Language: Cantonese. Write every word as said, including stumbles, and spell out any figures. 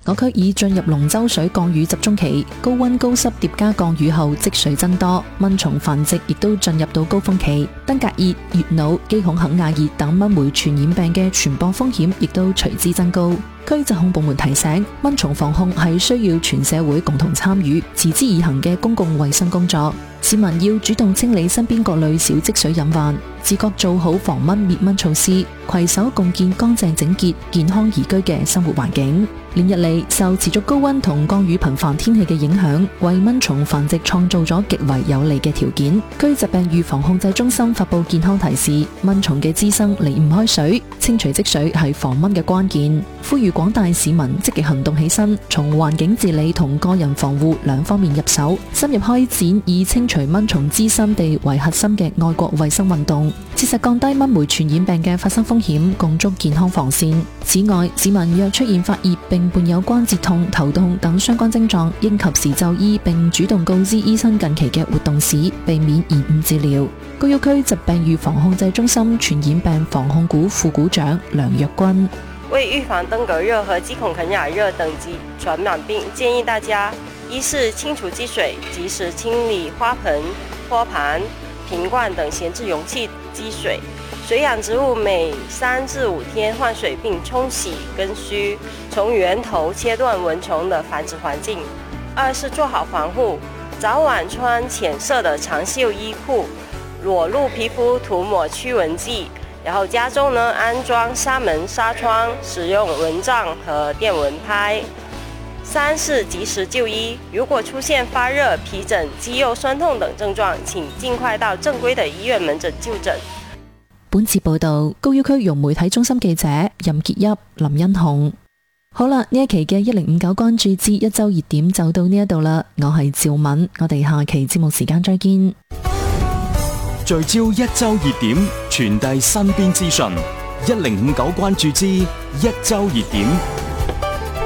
我區已進入龍舟水降雨集中期，高溫高濕疊加降雨後積水增多，蚊蟲繁殖亦都進入到高峰期。登革熱、乙腦、基孔肯亞熱等蚊媒傳染病嘅傳播風險亦都隨之增高。區疾控部門提醒，蚊蟲防控係需要全社會共同參與、持之以恆嘅公共衛生工作。市民要主動清理身邊各類小積水隱患，自覺做好防蚊滅蚊措施，攜手共建乾淨整潔、健康宜居嘅生活環境。連日嚟受持續高溫同降雨頻繁天氣嘅影響，為蚊蟲繁殖創造咗極為有利嘅條件。區疾病預防控制中心發布健康提示，蚊蟲嘅滋生離唔開水，清除積水係防蚊嘅關鍵。呼籲廣大市民積極行動起身，從環境治理同個人防護兩方面入手，深入開展以清除蚊蟲滋生地為核心嘅愛國衛生運動，切實降低蚊媒傳染病嘅發生風險，共築健康防線。此外，市民若出現發熱並伴有關節痛、頭痛等相關症狀，應及時就醫並主動告知醫生近期嘅活動史，避免延誤治療。高要區疾病預防控制中心傳染病防控股副股長梁若君： 為預防登革熱和基孔肯亞熱等及傳染病，建議大家一是清除積水，及時清理花盆、托盤、瓶罐等閒置容器積水。水養植物每三至五天換水並沖洗根須，從源頭切斷蚊蟲的繁殖環境。二是做好防護，早晚穿淺色的長袖衣褲，裸露皮膚塗抹驅蚊劑，然後家中呢安裝紗門紗窗，使用蚊帳和電蚊拍。三是及時就醫，如果出現發熱、皮疹、肌肉痠痛等症狀，請盡快到正規的醫院門診就診。 本次報道，高要區融媒體中心記者任潔邑、林欣紅。好啦，呢一期嘅一零五九關注之一周熱點就到呢一度啦，我係趙敏，我哋下期節目時間再見。 聚焦一周熱點，傳遞身邊資訊，一零五九關注之一周熱點。